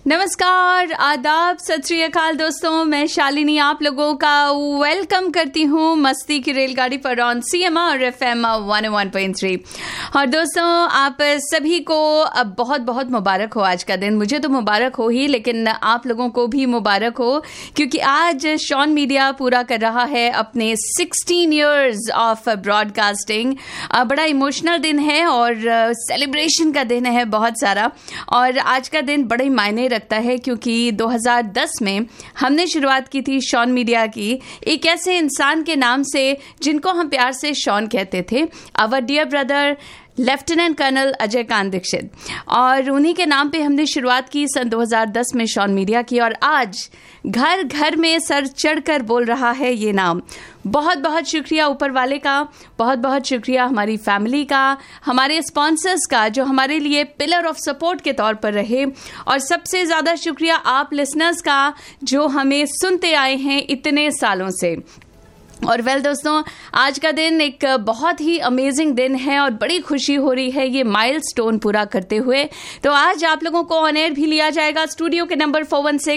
नमस्कार, आदाब, सत श्री अकाल दोस्तों। मैं शालिनी आप लोगों का वेलकम करती हूँ मस्ती की रेलगाड़ी पर ऑन CMR FM 101.3। और दोस्तों, आप सभी को बहुत बहुत मुबारक हो आज का दिन। मुझे तो मुबारक हो ही, लेकिन आप लोगों को भी मुबारक हो, क्योंकि आज शॉन मीडिया पूरा कर रहा है अपने 16 years ऑफ ब्रॉडकास्टिंग। बड़ा इमोशनल दिन है और सेलिब्रेशन का दिन है बहुत सारा। और आज का दिन बड़े मायने रखता है, क्योंकि 2010 में हमने शुरुआत की थी शॉन मीडिया की एक ऐसे इंसान के नाम से जिनको हम प्यार से शॉन कहते थे, our dear brother lieutenant colonel Ajay Kant Dixit. और उन्हीं के नाम पे हमने शुरुआत की सन 2010 में शॉन मीडिया की, और आज घर घर में सर चढ़कर बोल रहा है ये नाम। बहुत बहुत शुक्रिया ऊपर वाले का, बहुत बहुत शुक्रिया हमारी फैमिली का, हमारे स्पॉन्सर्स का जो हमारे लिए पिलर ऑफ सपोर्ट के तौर पर रहे, और सबसे ज़्यादा शुक्रिया आप लिसनर्स का जो हमें सुनते आए हैं इतने सालों से। और दोस्तों, आज का दिन एक बहुत ही अमेजिंग दिन है और बड़ी खुशी हो रही है ये माइलस्टोन पूरा करते हुए। तो आज आप लोगों को ऑन एयर भी लिया जाएगा स्टूडियो के नंबर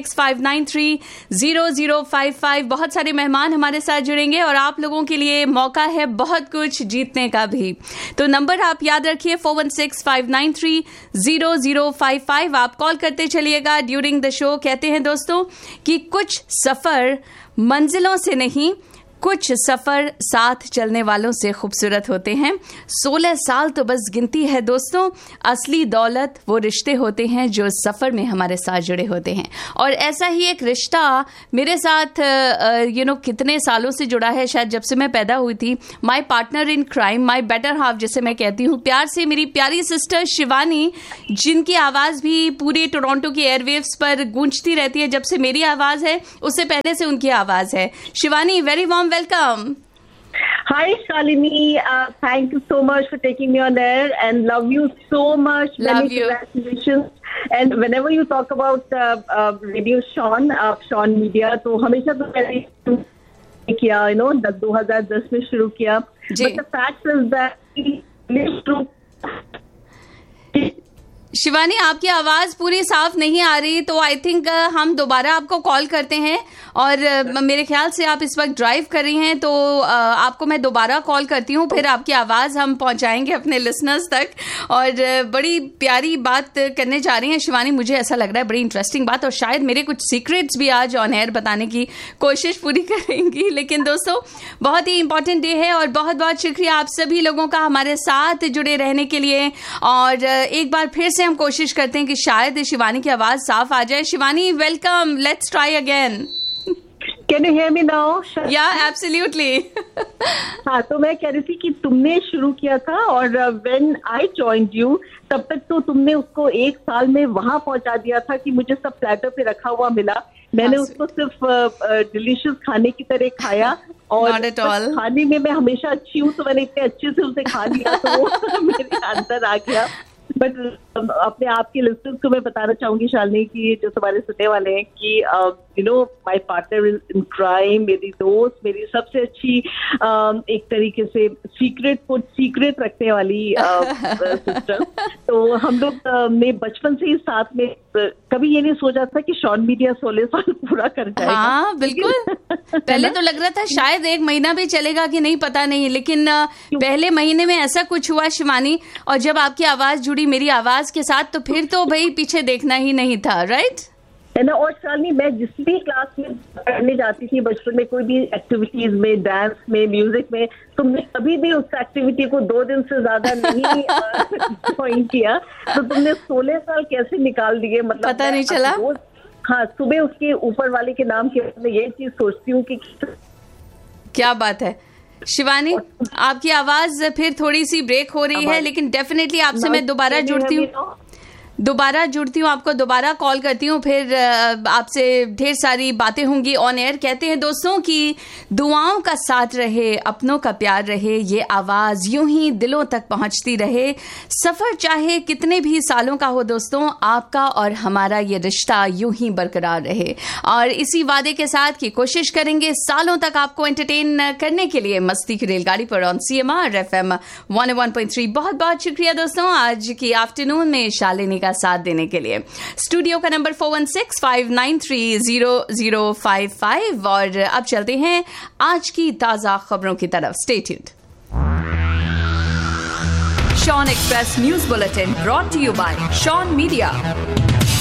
4165930055। बहुत सारे मेहमान हमारे साथ जुड़ेंगे और आप लोगों के लिए मौका है बहुत कुछ जीतने का भी। तो नंबर आप याद रखिए 4165930055। आप कॉल करते चलिएगा ड्यूरिंग द शो। कहते हैं दोस्तों कि कुछ सफर मंजिलों से नहीं, कुछ सफर साथ चलने वालों से खूबसूरत होते हैं। 16 साल तो बस गिनती है दोस्तों, असली दौलत वो रिश्ते होते हैं जो सफर में हमारे साथ जुड़े होते हैं। और ऐसा ही एक रिश्ता मेरे साथ कितने सालों से जुड़ा है, शायद जब से मैं पैदा हुई थी। My partner in crime, my better half जिसे मैं कहती हूँ प्यार से, मेरी प्यारी सिस्टर शिवानी, जिनकी आवाज भी पूरे टोरंटो की एयरवेव्स पर गूंजती रहती है। जब से मेरी आवाज है उससे पहले से उनकी आवाज है। Shivani, very warm welcome. Hi Shalini, thank you so much for taking me on air and love you so much. Love you. Congratulations. And whenever you talk about Radio Sean, Sean Media, तो हमेशा तो मैंने किया, 2010 में शुरू किया. But the fact is that Shivani, आपकी आवाज पूरी साफ नहीं आ रही, तो आई थिंक हम दोबारा आपको कॉल करते हैं। और मेरे ख्याल से आप इस वक्त ड्राइव कर रही हैं, तो आपको मैं दोबारा कॉल करती हूँ, फिर आपकी आवाज हम पहुंचाएंगे अपने लिसनर्स तक। और बड़ी प्यारी बात करने जा रही हैं शिवानी, मुझे ऐसा लग रहा है बड़ी इंटरेस्टिंग बात, और शायद मेरे कुछ सीक्रेट्स भी आज ऑन एयर बताने की कोशिश पूरी करेंगी। लेकिन दोस्तों, बहुत ही इंपॉर्टेंट डे है और बहुत बहुत शुक्रिया आप सभी लोगों का हमारे साथ जुड़े रहने के लिए। और एक बार फिर से हम कोशिश करते हैं कि शायद शिवानी की आवाज साफ आ जाए। Shivani, welcome, let's try again. Can you hear me now? Yeah, absolutely. हाँ, तो मैं कह रही थी कि तुमने शुरू किया था और when I joined you, तब तक तो तुमने उसको 1 साल में वहां पहुंचा दिया था कि मुझे सब प्लेटर पे रखा हुआ मिला। मैंने उसको सिर्फ डिलीशियस खाने की तरह खाया, और खाने में मैं हमेशा अच्छी हूँ, तो मैंने इतने अच्छे से उसे खा लिया तो वो मेरे अंदर आ गया। बट अपने आप के लिस्टर्स को मैं बताना चाहूंगी शालिनी की, जो तुम्हारे सुनने वाले हैं, कि माय पार्टनर इन क्राइम, मेरी दोस्त, मेरी सबसे अच्छी एक तरीके से सीक्रेट रखने वाली सिस्टर। तो हम लोग ने बचपन से ही साथ में, कभी ये नहीं सोचा था कि शॉन मीडिया 16 साल पूरा कर जाएगा। हाँ, बिल्कुल। पहले तो लग रहा था शायद 1 महीना भी चलेगा कि नहीं, पता नहीं, लेकिन पहले महीने में ऐसा कुछ हुआ शिवानी। और जब आपकी आवाज जुड़ी मेरी आवाज के साथ, तो फिर तो भाई पीछे देखना ही नहीं था, राइट? है ना। और शालिनी, मैं जिस भी क्लास में पढ़ने जाती थी बचपन में, कोई भी एक्टिविटीज में, डांस में, म्यूजिक में, तुमने कभी भी उस एक्टिविटी को 2 दिन से ज्यादा नहीं ज्वाइन किया। तो तुमने 16 साल कैसे निकाल दिए, मतलब पता नहीं चला। हाँ, सुबह उसके ऊपर वाले के नाम के मैं ये चीज सोचती हूँ कि क्या बात है। शिवानी, आपकी आवाज फिर थोड़ी सी ब्रेक हो रही है, लेकिन डेफिनेटली आपसे मैं दोबारा जुड़ती हूँ, आपको दोबारा कॉल करती हूँ, फिर आपसे ढेर सारी बातें होंगी ऑन एयर। कहते हैं दोस्तों कि दुआओं का साथ रहे, अपनों का प्यार रहे, ये आवाज यूं ही दिलों तक पहुंचती रहे। सफर चाहे कितने भी सालों का हो दोस्तों, आपका और हमारा ये रिश्ता यूं ही बरकरार रहे। और इसी वादे के साथ की कोशिश करेंगे सालों तक आपको एंटरटेन करने के लिए मस्ती की रेलगाड़ी पर ऑन CMR FM 101.3। बहुत बहुत शुक्रिया दोस्तों। आज की आफ्टरनून में शालिनी का साथ देने के लिए। स्टूडियो का नंबर 4165930055 और अब चलते हैं आज की ताजा खबरों की तरफ। Stay tuned. Shawn express news bulletin brought to you bye Shawn media.